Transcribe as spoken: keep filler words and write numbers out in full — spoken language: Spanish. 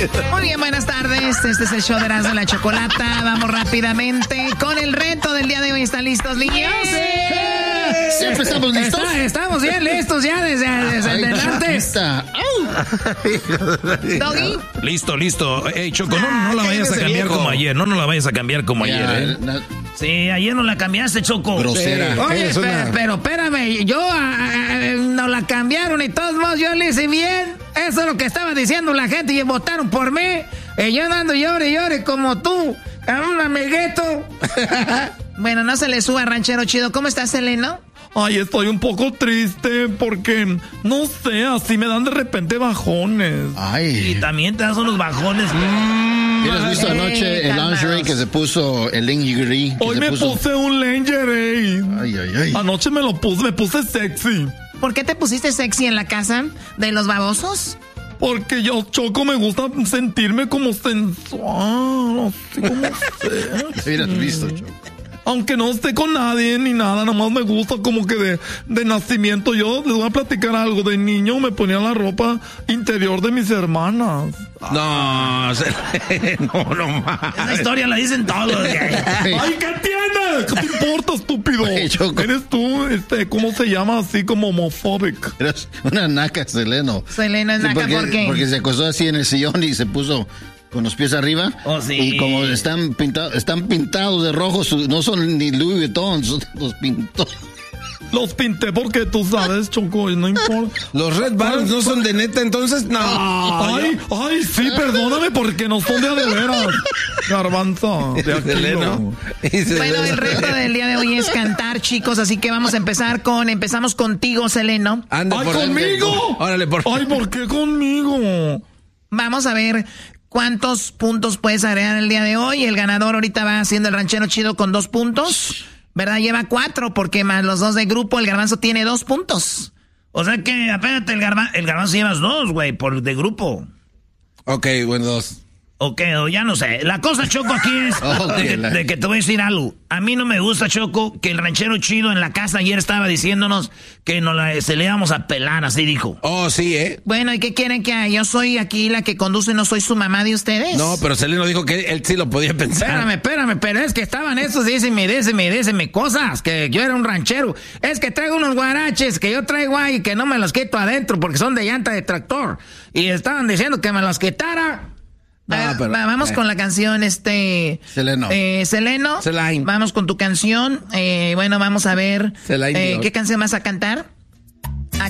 Muy bien, buenas tardes. Este es el show de Erasmo y la Chocolata. Vamos rápidamente con el reto del día de hoy. ¿Están listos, niños? ¡Sí! ¿Siempre estamos listos? Está, estamos bien listos ya desde, desde el antes. ¿Doggy? Listo, listo. Ey, Choco, no, no la vayas a cambiar como ayer. No, no la vayas a cambiar como ayer, ¿eh? No. Sí, ayer no la cambiaste, Choco. Grosera. Sí. Oye, es pero, una... pero espérame, yo a, a, no la cambiaron y todos modos yo le hice bien. Eso es lo que estaba diciendo la gente y votaron por mí. Y yo ando llore y llore como tú, a un amiguito. Bueno, no se le suba, ranchero chido. ¿Cómo estás, Selena? Ay, estoy un poco triste porque, no sé, así me dan de repente bajones. Ay. Y también te das unos bajones. Mm, ¿Has visto anoche el lingerie que se puso, el lingerie? Hoy me puso... puse un lingerie. Ay, ay, ay. Anoche me lo puse, me puse sexy. ¿Por qué te pusiste sexy en la casa de los babosos? Porque yo, Choco, me gusta sentirme como sensual, así como sexy. Hubieras visto, Choco. Aunque no esté con nadie ni nada, nada más me gusta como que de, de nacimiento. Yo les voy a platicar algo. De niño me ponía la ropa interior de mis hermanas. No, no, no más. Esa historia la dicen todos. ¡Ay, qué tienes! ¿Qué te importa, estúpido? Oye, Choco. Eres tú, este, ¿cómo se llama? Así como homofóbico. Eres una naca, Seleno. Selena es Sí, naca, porque, ¿por qué? Porque se acostó así en el sillón y se puso con los pies arriba. Oh, sí. Y como están pintados, están pintados de rojo, no son ni Louis Vuitton, son los pintó. Los pinté porque tú sabes, Choco, y no importa. Los Red Barons no son de neta, entonces no. Ay, ay, sí, perdóname porque no son de a de veras. Garbanzo, de aquí, Seleno. Bueno, el reto del día de hoy es cantar, chicos, así que vamos a empezar con, empezamos contigo, Seleno. Anda ¡Ay, por conmigo! Órale, por Ay, ¿por qué conmigo? Vamos a ver cuántos puntos puedes agregar el día de hoy. El ganador ahorita va haciendo el ranchero chido con dos puntos. ¿Verdad? Lleva cuatro porque más los dos de grupo, el garbanzo tiene dos puntos. O sea que, apénate, el, garba, el garbanzo llevas dos, güey, por de grupo. Ok, bueno, dos. Ok, o ya no sé. La cosa, Choco, aquí es Oh, de, que, de que te voy a decir algo. A mí no me gusta, Choco, que el ranchero chido en la casa ayer estaba diciéndonos que nos la, se le íbamos a pelar, así dijo. Oh, sí, ¿eh? Bueno, ¿y qué quieren que haga? Yo soy aquí la que conduce, no soy su mamá de ustedes. No, pero Seleno dijo que él sí lo podía pensar. Espérame, espérame, pero es que estaban esos, díceme, díceme, díceme cosas, que yo era un ranchero. Es que traigo unos guaraches que yo traigo ahí que no me los quito adentro porque son de llanta de tractor. Y estaban diciendo que me los quitara. No, Va, pero, va, vamos eh. con la canción, este... Seleno. Eh, Seleno. Selain. Vamos con tu canción. Eh, bueno, vamos a ver. Selain, Eh, Dios. ¿Qué canción vas a cantar?